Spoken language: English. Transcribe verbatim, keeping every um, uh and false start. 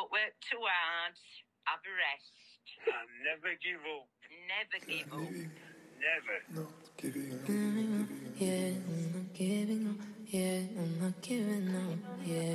Don't work too hard. Have a rest. And never give up. Never give up. Never. Not giving up. Yeah, I'm not giving up. Yeah, I'm not giving up. Yeah.